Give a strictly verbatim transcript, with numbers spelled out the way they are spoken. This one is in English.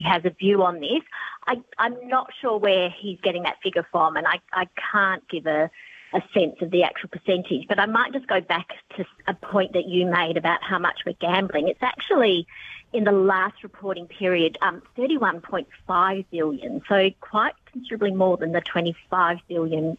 has a view on this. I, I'm not sure where he's getting that figure from, and I, I can't give a, a sense of the actual percentage. But I might just go back to a point that you made about how much we're gambling. It's actually, in the last reporting period, um, thirty-one point five billion dollars, so quite considerably more than the twenty-five billion dollars